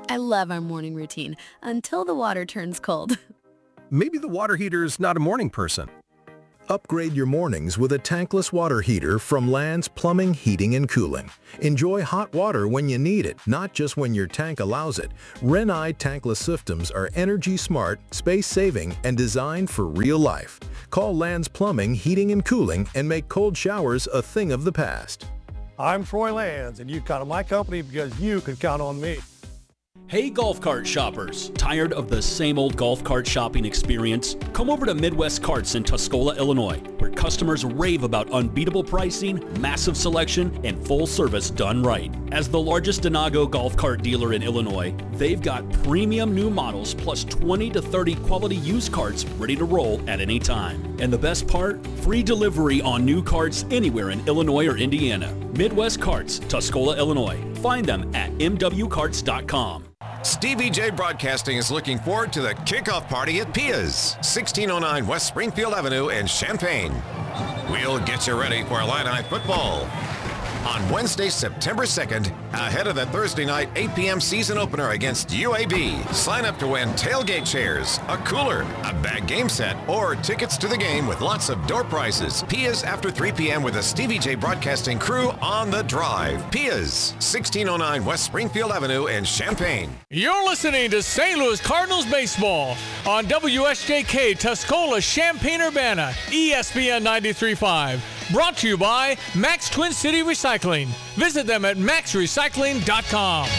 I love our morning routine until the water turns cold. Maybe the water heater's not a morning person. Upgrade your mornings with a tankless water heater from Land's Plumbing, Heating, and Cooling. Enjoy hot water when you need it, not just when your tank allows it. Renai tankless systems are energy smart, space-saving, and designed for real life. Call Land's Plumbing, Heating, and Cooling and make cold showers a thing of the past. I'm Troy Lands, and you count on my company because you can count on me. Hey golf cart shoppers, tired of the same old golf cart shopping experience? Come over to Midwest Carts in Tuscola, Illinois, where customers rave about unbeatable pricing, massive selection, and full service done right. As the largest Denago golf cart dealer in Illinois, they've got premium new models plus 20 to 30 quality used carts ready to roll at any time. And the best part? Free delivery on new carts anywhere in Illinois or Indiana. Midwest Carts, Tuscola, Illinois. Find them at mwcarts.com. Stevie J Broadcasting is looking forward to the kickoff party at Pia's, 1609 West Springfield Avenue in Champaign. We'll get you ready for Illini football. On Wednesday, September 2nd, ahead of the Thursday night 8 p.m. season opener against UAB. Sign up to win tailgate chairs, a cooler, a bag game set, or tickets to the game with lots of door prizes. Pia's after 3 p.m. with the Stevie J Broadcasting crew on the drive. Pia's, 1609 West Springfield Avenue in Champaign. You're listening to St. Louis Cardinals baseball on WSJK Tuscola, Champaign-Urbana, ESPN 93.5. Brought to you by Max Twin City Recycling. Visit them at maxrecycling.com.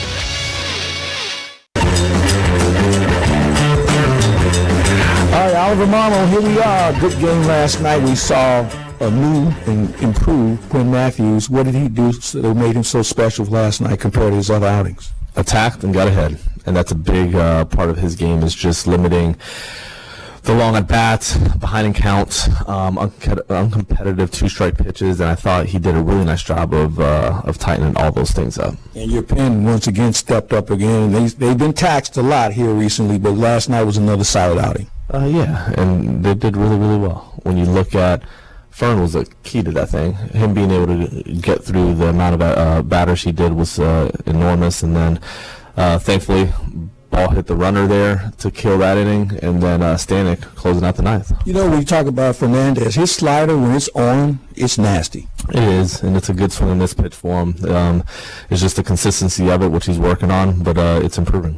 All right, Oliver Marmol, here we are. Good game last night. We saw a new and improved Quinn Matthews. What did he do that made him so special last night compared to his other outings? Attacked and got ahead, and that's a big part of his game, is just limiting the long at bats, behind in counts, uncompetitive two-strike pitches, and I thought he did a really nice job of tightening all those things up. And your pen once again stepped up again. They've been taxed a lot here recently, but last night was another solid outing. Yeah, and they did really, really well. When you look at Fern was the key to that thing. Him being able to get through the amount of batters he did was enormous, and then thankfully ball hit the runner there to kill that inning, and then Stanek closing out the ninth. You know, when you talk about Fernandez, his slider, when it's on, it's nasty. It is, and it's a good swing in this pitch for him. It's just the consistency of it, which he's working on, but it's improving.